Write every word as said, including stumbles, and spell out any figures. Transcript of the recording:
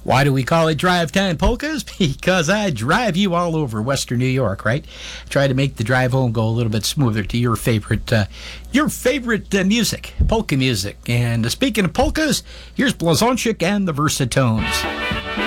Why do we call it Drive Time Polkas? Because I drive you all over Western New York, right? Try to make the drive home go a little bit smoother to your favorite uh, your favorite uh, music, polka music. And uh, speaking of polkas, here's Blazonczyk and the Versatones.